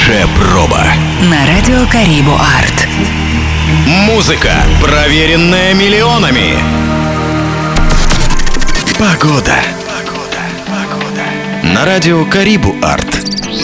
Хорошая проба. На радио Карибу Арт. Музыка, проверенная миллионами. Погода. На радио Карибу Арт.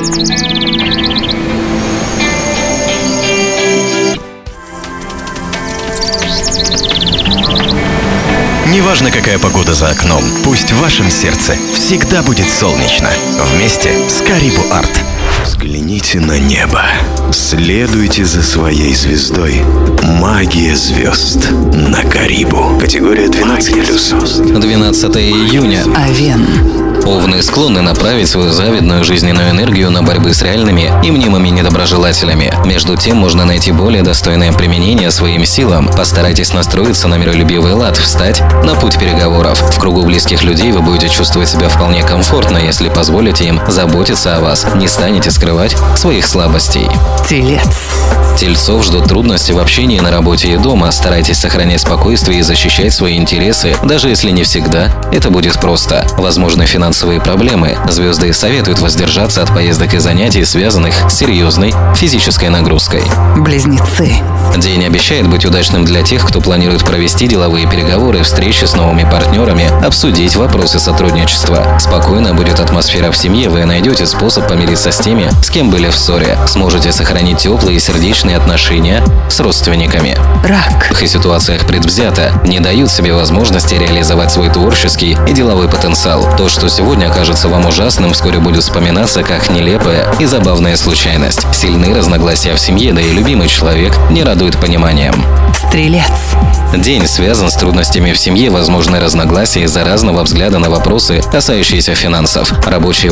Неважно, какая погода за окном, пусть в вашем сердце всегда будет солнечно. Вместе с Карибу Арт. Взгляните на небо. Следуйте за своей звездой. Магия звезд на Карибу. Категория 12+. 12 июня. Овен. Овны склонны направить свою завидную жизненную энергию на борьбы с реальными и мнимыми недоброжелателями. Между тем, можно найти более достойное применение своим силам. Постарайтесь настроиться на миролюбивый лад, встать на путь переговоров. В кругу близких людей вы будете чувствовать себя вполне комфортно, если позволите им заботиться о вас, не станете скрывать своих слабостей. Телец. Тельцов ждут трудности в общении на работе и дома. Старайтесь сохранять спокойствие и защищать свои интересы, даже если не всегда это будет просто. Возможны финансовые проблемы. Звезды советуют воздержаться от поездок и занятий, связанных с серьезной физической нагрузкой. Близнецы. День обещает быть удачным для тех, кто планирует провести деловые переговоры, встречи с новыми партнерами, обсудить вопросы сотрудничества. Спокойно будет атмосфера в семье, вы найдете способ помириться с теми, с кем были в ссоре. Сможете сохранить теплые и сердечные отношения с родственниками. Рак. В ситуациях предвзято не дают себе возможности реализовать свой творческий и деловой потенциал. То, что сегодня кажется вам ужасным, вскоре будет вспоминаться как нелепая и забавная случайность. Сильны разногласия в семье, да и любимый человек не радует пониманием. Стрелец. День связан с трудностями в семье, возможны разногласия из-за разного взгляда на вопросы, касающиеся финансов. Рабочие